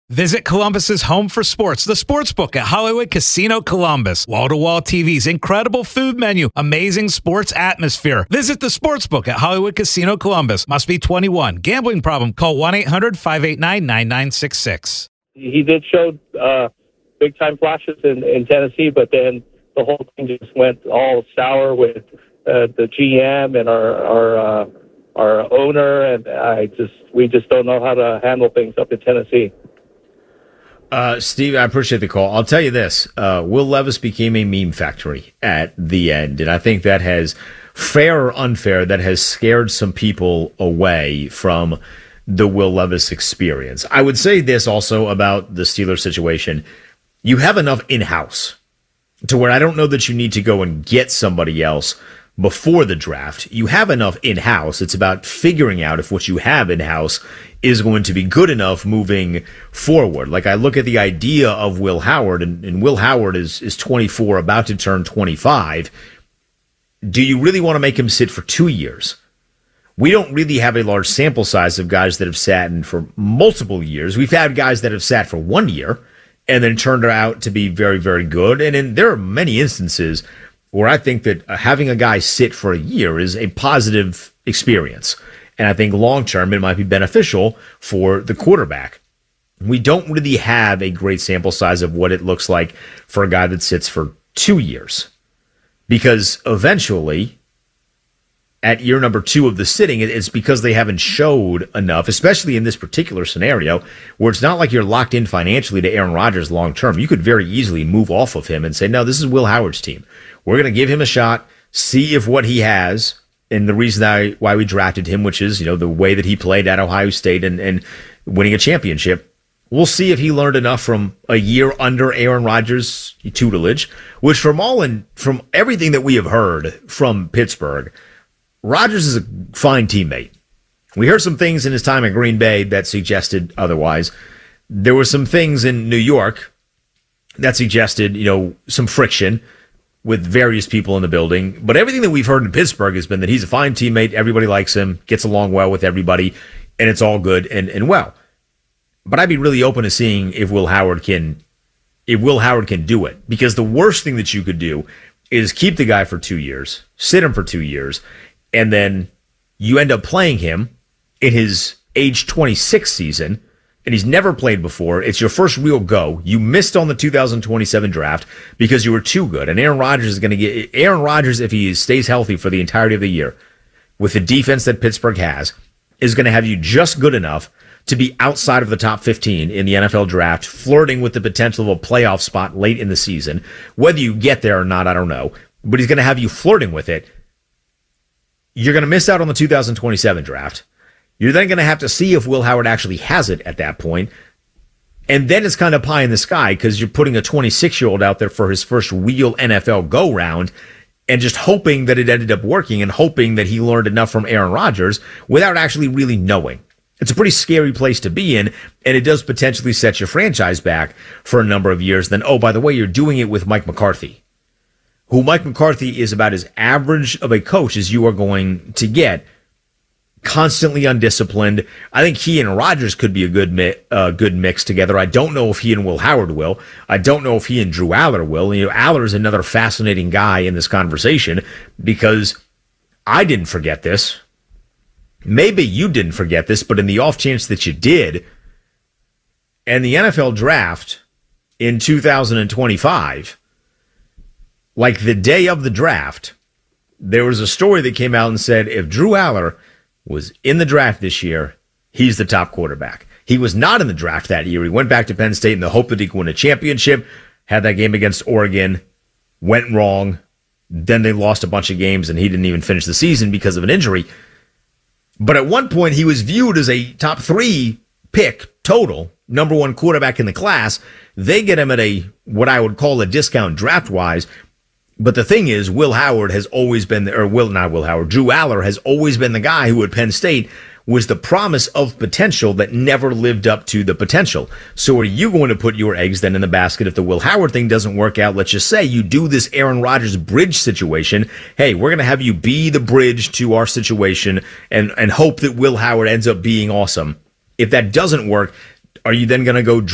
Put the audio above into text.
Visit Columbus's home for sports, the Sportsbook at Hollywood Casino Columbus. Wall-to-wall TVs, incredible food menu, amazing sports atmosphere. Visit the Sportsbook at Hollywood Casino Columbus. Must be 21. Gambling problem? Call 1-800-589-9966. He did show big-time flashes in Tennessee, but then the whole thing just went all sour with the GM and our owner, and we just don't know how to handle things up in Tennessee. Steve, I appreciate the call. I'll tell you this. Will Levis became a meme factory at the end, and I think that has, fair or unfair, that has scared some people away from the Will Levis experience. I would say this also about the Steelers situation. You have enough in-house to where I don't know that you need to go and get somebody else before the draft. You have enough in-house. It's about figuring out if what you have in-house is going to be good enough moving forward. Like, I look at the idea of Will Howard, and Will Howard is 24, about to turn 25. Do you really want to make him sit for 2 years? We don't really have a large sample size of guys that have sat in for multiple years. We've had guys that have sat for 1 year and then turned out to be very, very good. And there are many instances where I think that having a guy sit for a year is a positive experience. And I think long-term it might be beneficial for the quarterback. We don't really have a great sample size of what it looks like for a guy that sits for 2 years. Because eventually, at year number 2 of the sitting, it's because they haven't showed enough, especially in this particular scenario, where it's not like you're locked in financially to Aaron Rodgers long-term. You could very easily move off of him and say, no, this is Will Howard's team. We're going to give him a shot, see if what he has, and the reason why we drafted him, which is, the way that he played at Ohio State and winning a championship. We'll see if he learned enough from a year under Aaron Rodgers' tutelage, which from everything that we have heard from Pittsburgh, Rodgers is a fine teammate. We heard some things in his time at Green Bay that suggested otherwise. There were some things in New York that suggested, some friction with various people in the building. But everything that we've heard in Pittsburgh has been that he's a fine teammate, everybody likes him, gets along well with everybody, and it's all good and well. But I'd be really open to seeing if Will Howard can do it. Because the worst thing that you could do is keep the guy for 2 years, sit him for 2 years, and then you end up playing him in his age 26 season, and he's never played before. It's your first real go. You missed on the 2027 draft because you were too good. And Aaron Rodgers, if he stays healthy for the entirety of the year, with the defense that Pittsburgh has, is going to have you just good enough to be outside of the top 15 in the NFL draft, flirting with the potential of a playoff spot late in the season. Whether you get there or not, I don't know. But he's going to have you flirting with it. You're going to miss out on the 2027 draft. You're then going to have to see if Will Howard actually has it at that point. And then it's kind of pie in the sky because you're putting a 26-year-old out there for his first real NFL go-round and just hoping that it ended up working and hoping that he learned enough from Aaron Rodgers without actually really knowing. It's a pretty scary place to be in, and it does potentially set your franchise back for a number of years. Then, oh, by the way, you're doing it with Mike McCarthy, who Mike McCarthy is about as average of a coach as you are going to get. Constantly undisciplined. I think he and Rodgers could be a good mix together. I don't know if he and Will Howard will. I don't know if he and Drew Aller will. Aller is another fascinating guy in this conversation because I didn't forget this. Maybe you didn't forget this, but in the off chance that you did, and the NFL draft in 2025, like the day of the draft, there was a story that came out and said if Drew Aller was in the draft this year, he's the top quarterback. He was not in the draft that year. He went back to Penn State in the hope that he could win a championship, had that game against Oregon, went wrong. Then they lost a bunch of games, and he didn't even finish the season because of an injury. But at one point, he was viewed as a top 3 pick total, number 1 quarterback in the class. They get him at what I would call a discount draft-wise. But the thing is, Drew Aller has always been the guy who at Penn State was the promise of potential that never lived up to the potential. So are you going to put your eggs then in the basket if the Will Howard thing doesn't work out? Let's just say you do this Aaron Rodgers bridge situation. Hey, we're going to have you be the bridge to our situation and hope that Will Howard ends up being awesome. If that doesn't work, are you then going to go